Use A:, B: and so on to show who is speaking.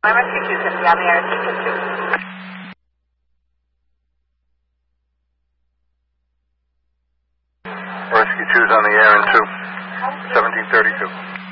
A: Rescue 2 can be on the air in Beacon 2.
B: Rescue 2's on the air in 2, 1732.